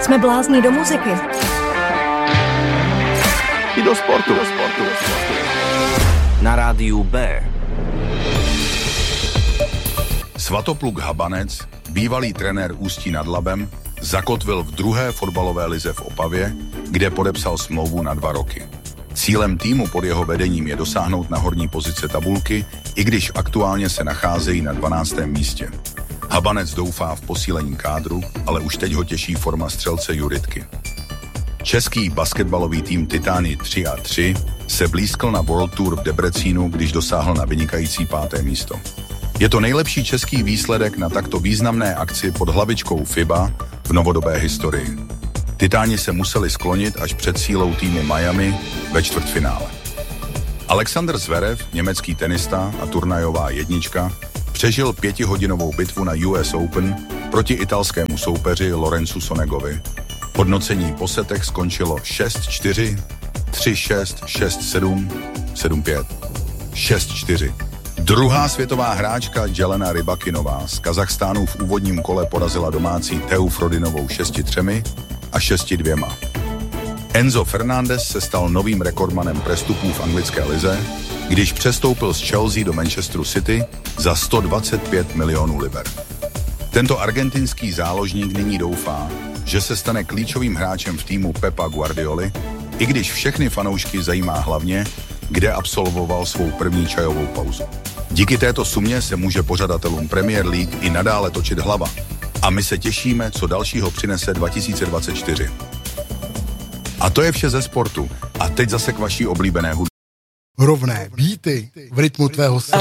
Jsme blázni do muziky. I do sportu. Na rádiu B. Svatopluk Habanec, bývalý trenér Ústí nad Labem, zakotvil v druhé fotbalové lize v Opavě, kde podepsal smlouvu na 2 roky. Cílem týmu pod jeho vedením je dosáhnout na horní pozice tabulky, i když aktuálně se nacházejí na 12. místě. Habanec doufá v posílení kádru, ale už teď ho těší forma střelce Juritky. Český basketbalový tým Titani 3x3 se blízkl na World Tour v Debrecínu, když dosáhl na vynikající 5. místo. Je to nejlepší český výsledek na takto významné akci pod hlavičkou FIBA v novodobé historii. Titáni se museli sklonit až před sílou týmu Miami ve čtvrtfinále. Alexander Zverev, německý tenista a turnajová jednička, přežil 5hodinovou bitvu na US Open proti italskému soupeři Lorenzu Sonegovi. Hodnocení po setech skončilo 6-4, 3-6, 6-7, 7-5, 6-4. Druhá světová hráčka Jelena Rybakinová z Kazachstánu v úvodním kole porazila domácí Teu Frodinovou 6-3 a 6-2. Enzo Fernández se stal novým rekordmanem prestupů v anglické lize, když přestoupil z Chelsea do Manchesteru City za 125 milionů liber. Tento argentinský záložník nyní doufá, že se stane klíčovým hráčem v týmu Pepa Guardioli, i když všechny fanoušky zajímá hlavně, kde absolvoval svou první čajovou pauzu. Díky této sumě se může pořadatelům Premier League i nadále točit hlava. A my se těšíme, co dalšího přinese 2024. A to je vše ze sportu. A teď zase k vaší oblíbené hudbě. Rovné beaty v rytmu tvého